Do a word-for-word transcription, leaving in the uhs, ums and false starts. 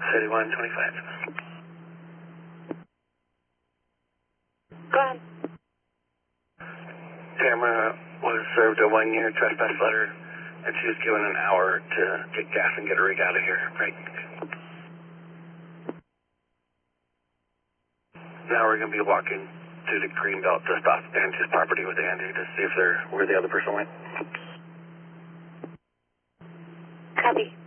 thirty-one twenty-five. Go ahead. Tamara was served a one-year trespass letter, and she was given an hour to get gas and get a rig out of here, right? Now we're going to be walking to the green belt just off Angie's property with Angie to see if they're where the other person went. Copy.